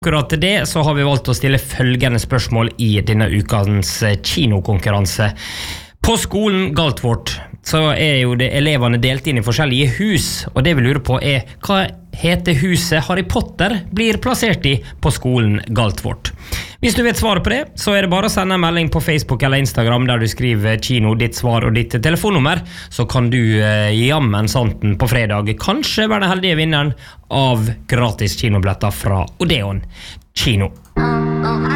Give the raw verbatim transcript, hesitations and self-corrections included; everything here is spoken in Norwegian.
Akkurat til det så har vi valgt å stille følgende spørsmål i denne ukens kinokonkurranse. På skolen Galtvort så er jo det elevene delt inn i forskjellige hus, og det vi lurer på er hva heter huset Harry Potter blir plassert i på skolen Galtvort. Hvis du vet svaret på det, så er det bare å sende en melding på Facebook eller Instagram der du skriver kino, ditt svar og ditt telefonnummer, så kan du eh, jammen santen på fredag kanskje være den heldige vinneren av gratis kinobilletter fra Odeon Kino.